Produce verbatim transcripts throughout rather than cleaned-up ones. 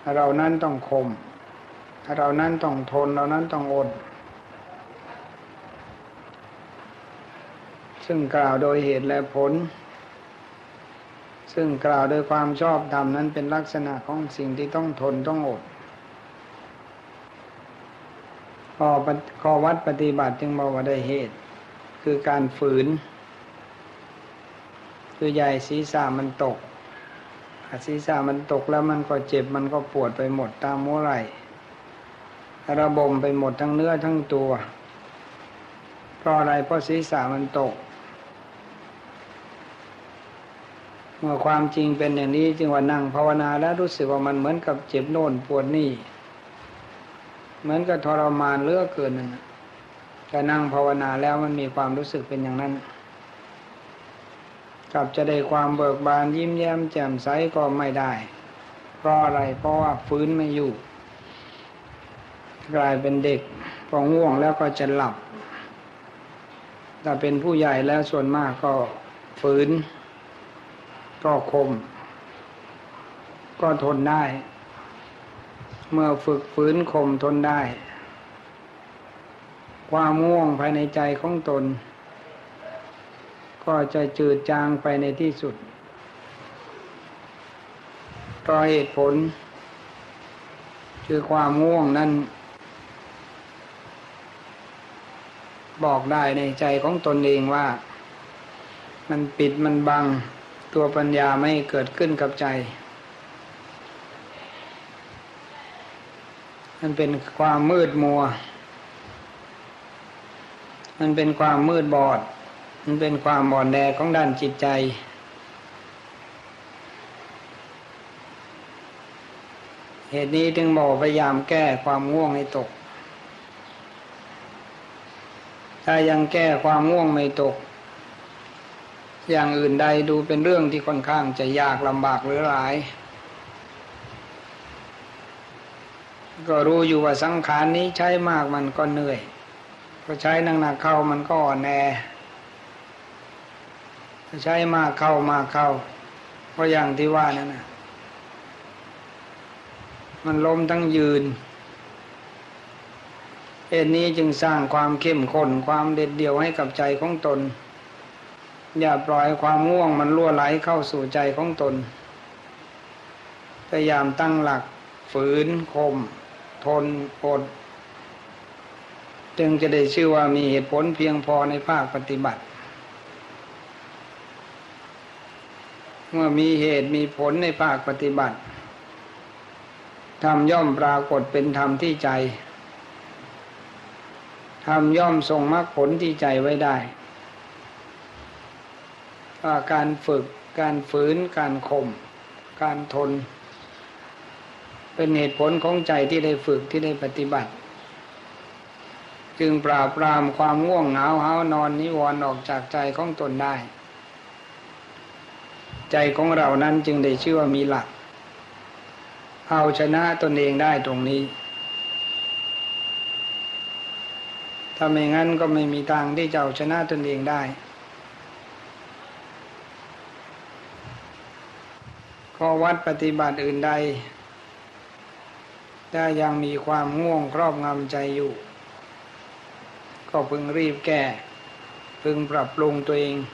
เรานั้นต้องข่มเรานั้นต้องทนเรานั้นต้องอดซึ่งกล่าวโดยเหตุและผลซึ่งกล่าวโดยความชอบธรรมนั้นเป็นลักษณะของสิ่งที่ต้องทนต้องอดข้อข้อวัดปฏิบัติจึงบอกว่าได้เหตุคือการฝืนคือใหญ่ศีรษะมันตกศีรษะมันตกแล้วมันก็เจ็บมันก็ปวดไปหมดตามหัวไหล่ระบมไปหมดทั้งเนื้อทั้งตัวเพราะอะไรเพราะศีรษะมันตกเมื่อความจริงเป็นอย่างนี้จึงว่านั่งภาวนาแล้วรู้สึกว่ามันเหมือนกับเจ็บโน่นปวดนี่เหมือนกับทรมานเหลือเกินนึงแต่นั่งภาวนาแล้วมันมีความรู้สึกเป็นอย่างนั้นกลับจะได้ความเบิกบานยิ้มแย้มแจ่มใสก็ไม่ได้เพราะอะไรเพราะว่าฟื้นไม่อยู่กลายเป็นเด็กพอง่วงแล้วก็จะหลับถ้าเป็นผู้ใหญ่แล้วส่วนมากก็ฝืนก็ข่มก็ทนได้เมื่อฝึกฝืนข่มทนได้ความง่วงภายในใจของตนก็จะจืดจางไปในที่สุดเพราะเหตุผลคือความง่วงนั้นบอกได้ในใจของตนเองว่ามันปิดมันบังตัวปัญญาไม่เกิดขึ้นกับใจมันเป็นความมืดมัวมันเป็นความมืดบอดมันเป็นความอ่อนแอของด้านจิตใจเหตุนี้จึงบอกพยายามแก้ความง่วงให้ตกถ้ายังแก้ความง่วงไม่ตกอย่างอื่นใดดูเป็นเรื่องที่ค่อนข้างจะยากลำบากหรือหลายก็รู้อยู่ว่าสังขารนี้ใช้มากมันก็เหนื่อยก็ใช้หนักๆเข้ามันก็อ่อนแอใช้มากเข้ามากเข้าเพราะอย่างที่ว่านั่นนะมันล้มทั้งยืนเหตุนี้จึงสร้างความเข้มข้นความเด็ดเดี่ยวให้กับใจของตนอย่าปล่อยความง่วงมันรั่วไหลเข้าสู่ใจของตนพยายามตั้งหลักฝืนข่มทนอดจึงจะได้ชื่อว่ามีเหตุผลเพียงพอในภาคปฏิบัติเมื่อมีเหตุมีผลในภาคปฏิบัติธรรมย่อมปรากฏเป็นธรรมที่ใจธรรมย่อมทรงมรรคผลที่ใจไว้ได้ว่าการฝึกการฝืนการข่มการทนเป็นเหตุผลของใจที่ได้ฝึกที่ได้ปฏิบัติจึงปราบปรามความง่วงเหงาหาวนอนนิวรณ์ออกจากใจของตนได้ใจของเรานั้นจึงได้ชื่อว่ามีหลักเอาชนะตนเองได้ตรงนี้ถ้าไม่งั้นก็ไม่มีทางที่จะเอาชนะตนเองได้ข้อวัดปฏิบัติอื่นใดถ้ายังมีความง่วงครอบงำใจอยู่ก็พึงรีบแก้พึงปรับปรุงตัวเอง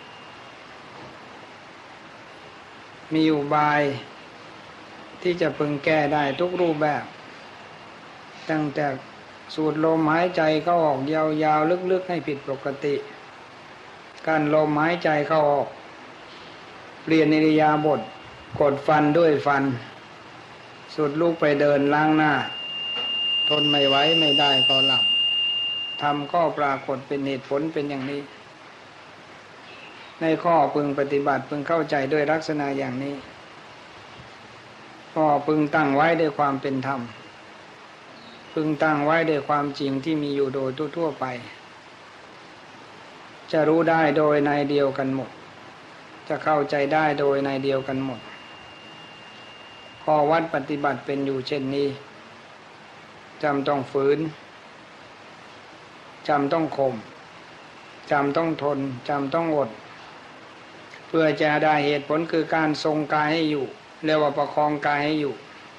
มีอุบายที่จะพึงแก้ได้ทุกรูปแบบตั้งแต่สูดลมหายใจเข้าออกยาวๆลึกๆให้ผิดปกติการลมหายใจเข้าออกเปลี่ยนอิริยาบถกดฟันด้วยฟันสุดลุกไปเดินล้างหน้าทนไม่ไหวไม่ได้ก็หลับทำก็ปรากฏเป็นเหตุผลเป็นอย่างนี้ในข้อพึงปฏิบัติพึงเข้าใจด้วยลักษณะอย่างนี้ก็พึงตั้งไว้ด้วยความเป็นธรรมพึงตั้งไว้ด้วยความจริงที่มีอยู่โดยทั่วๆไปจะรู้ได้โดยในเดียวกันหมดจะเข้าใจได้โดยในเดียวกันหมดข้อวัดปฏิบัติเป็นอยู่เช่นนี้จำต้องฝืนจำต้องข่มจำต้องทนจำต้องอดเพื่อจะได้เหตุผลคือการทรงกายให้อยู่เรียกว่าประคองกายให้อยู่